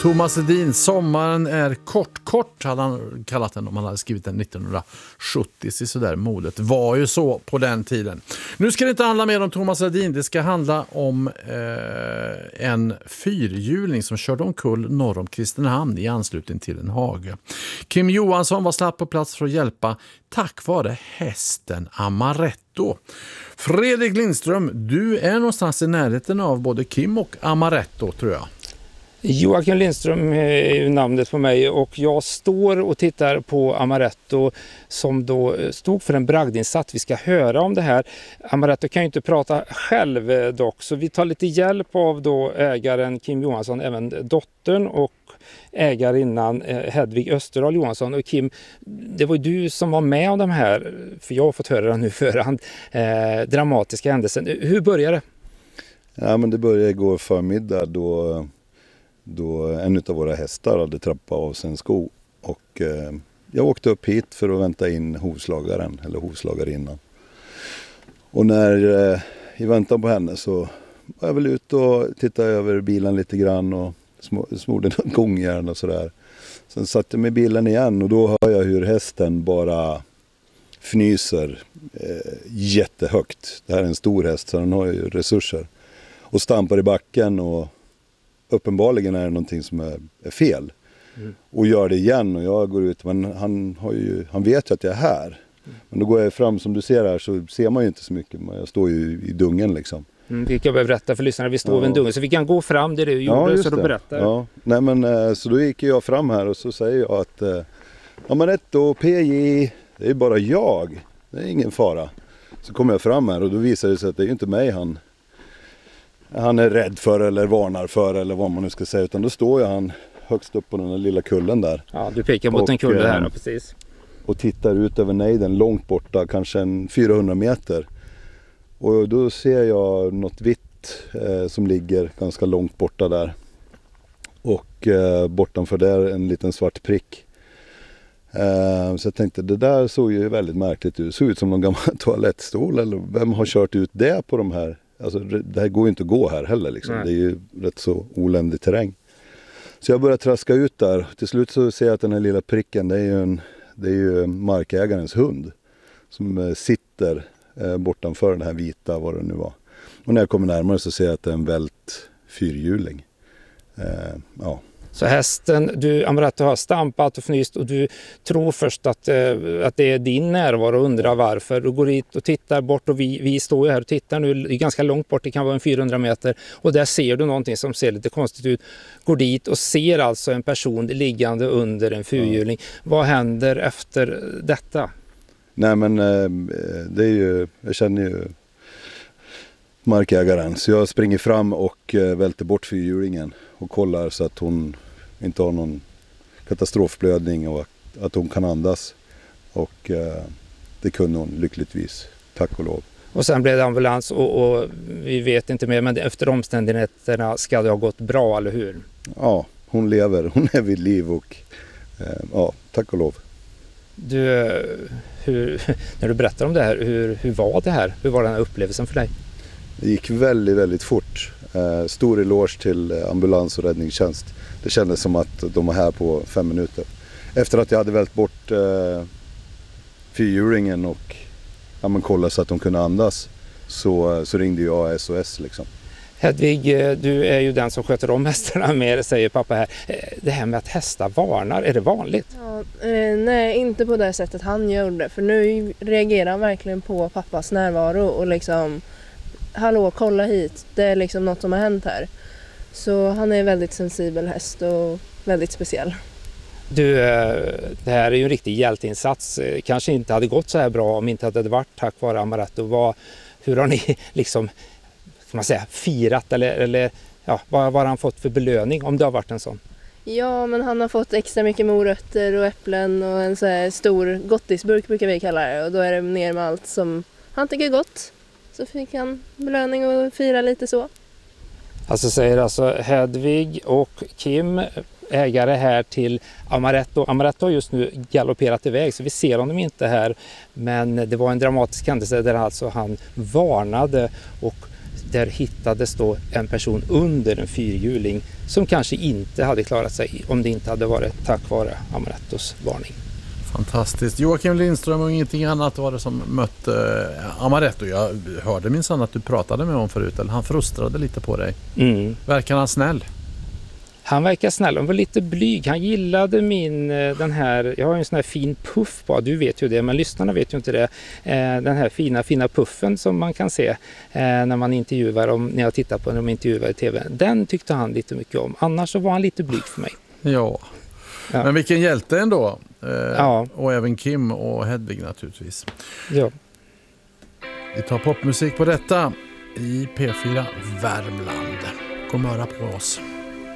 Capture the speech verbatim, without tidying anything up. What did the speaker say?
Thomas Ledin, sommaren är kort, kort hade han kallat den om han hade skrivit den nittonhundrasjuttio. Så där modet var ju så på den tiden. Nu ska det inte handla mer om Thomas Ledin, det ska handla om eh, en fyrhjuling som körde omkull norr om Kristinehamn i anslutning till en hage. Kim Johansson var snabbt på plats för att hjälpa tack vare hästen Amaretto. Fredrik Lindström, du är någonstans i närheten av både Kim och Amaretto tror jag. Joakim Lindström är ju namnet på mig och jag står och tittar på Amaretto som då stod för en bragdinsats. Vi ska höra om det här. Amaretto kan ju inte prata själv dock, så vi tar lite hjälp av då ägaren Kim Johansson, även dottern och ägarinnan Hedvig Österdahl Johansson. Och Kim, det var ju du som var med om de här, för jag har fått höra det nu förhand, eh, dramatiska händelsen. Hur började det? Ja, men det började igår förmiddag då då en av våra hästar hade trappat av sig en sko och eh, jag åkte upp hit för att vänta in hovslagaren eller hovslagarinnan. Och när eh, i väntan på henne så var jag väl ut och tittade över bilen lite grann och sm- smorde någon gångjärn och sådär. Sen satte jag mig i bilen igen och då hör jag hur hästen bara fnyser eh, jättehögt. Det här är en stor häst så den har ju resurser. Och stampar i backen och uppenbarligen är det någonting som är, är fel. Mm. Och gör det igen och jag går ut. Men han, har ju, han vet ju att jag är här. Mm. Men då går jag fram som du ser här så ser man ju inte så mycket. Jag står ju i dungen liksom. Mm, vi kan berätta för lyssnarna, vi står ja. vid en dungen. Så vi kan gå fram det du gjorde ja, så du berättar. Ja. Nej, men, så då gick jag fram här och så säger jag att Amaretto, P J, det är bara jag. Det är ingen fara. Så kommer jag fram här och då visar det sig att det är ju inte mig han... han är rädd för eller varnar för eller vad man nu ska säga, utan då står jag han högst upp på den där lilla kullen där. Ja, du pekar mot och, en kulle här då, precis. Och tittar ut över nejden långt borta, kanske en fyrahundra meter. Och då ser jag något vitt eh, som ligger ganska långt borta där. Och eh, bortanför där en liten svart prick. Eh, så jag tänkte, det där såg ju väldigt märkligt ut. Det såg ut som någon gammal toalettstol eller vem har kört ut det på de här. Alltså det här går ju inte att gå här heller liksom. Det är ju rätt så oländig terräng. Så jag börjar traska ut där. Till slut så ser jag att den här lilla pricken, det är ju, en, det är ju markägarens hund. Som sitter eh, bortanför den här vita, vad det nu var. Och när jag kommer närmare så ser jag att det är en vält fyrhjuling. Eh, ja. Så hästen, du Amaretto har stampat och fnyst och du tror först att, eh, att det är din närvaro och undrar varför. Du går dit och tittar bort och vi, vi står ju här och tittar nu, det är ganska långt bort, det kan vara en fyrahundra meter. Och där ser du någonting som ser lite konstigt ut. Går dit och ser alltså en person liggande under en fyrhjuling. Ja. Vad händer efter detta? Nej men eh, det är ju, jag känner ju markägaren. Så jag springer fram och eh, välter bort fyrhjulingen och kollar så att hon inte har någon katastrofblödning och att hon kan andas. Och eh, det kunde hon lyckligtvis, tack och lov. Och sen blev det ambulans och, och vi vet inte mer, men efter omständigheterna ska det ha gått bra, eller hur? Ja, hon lever, hon är vid liv och eh, ja, tack och lov. Du, hur, när du berättar om det här, hur, hur var det här? Hur var den här upplevelsen för dig? Det gick väldigt, väldigt fort. Eh, stor eloge till ambulans och räddningstjänst. Det kändes som att de var här på fem minuter. Efter att jag hade vält bort eh, fyrhjulingen och ja, men kollade så att de kunde andas så, så ringde jag S O S liksom. Hedvig, du är ju den som sköter om hästarna mer, säger pappa här. Det här med att hästar varnar, är det vanligt? Ja, eh, nej, inte på det sättet han gjorde. För nu reagerar han verkligen på pappas närvaro och liksom, hallå, kolla hit. Det är liksom något som har hänt här. Så han är en väldigt sensibel häst och väldigt speciell. Du, det här är ju en riktig hjälteinsats. Kanske inte hade gått så här bra om inte hade varit tack vare Amaretto. Vad, hur har ni liksom, ska man säga, firat eller, eller ja, vad, vad har han fått för belöning om det har varit en sån? Ja, men han har fått extra mycket morötter och äpplen och en så här stor gottisburk brukar vi kalla det. Och då är det ner med allt som han tycker är gott. Så fick han belöning och fira lite så. Alltså säger alltså Hedvig och Kim, ägare här till Amaretto. Amaretto har just nu galopperat iväg så vi ser honom inte här. Men det var en dramatisk händelse där alltså han varnade och där hittades då en person under en fyrhjuling som kanske inte hade klarat sig om det inte hade varit tack vare Amarettos varning. Fantastiskt. Joakim Lindström och ingenting annat var det som mötte Amaretto. Jag hörde minsann att du pratade med honom förut, eller han frustrade lite på dig. Mm. Verkar han snäll? Han verkar snäll, han var lite blyg. Han gillade min, den här, jag har en sån här fin puff på, du vet ju det, men lyssnarna vet ju inte det. Den här fina, fina puffen som man kan se när man intervjuar, om, när jag tittar på när de intervjuar i tv. Den tyckte han lite mycket om. Annars så var han lite blyg för mig. Ja. Ja. Men vilken hjälte ändå. Eh, ja. Och även Kim och Hedvig naturligtvis. Ja. Vi tar popmusik på detta i P fyra Värmland. Kom höra på oss.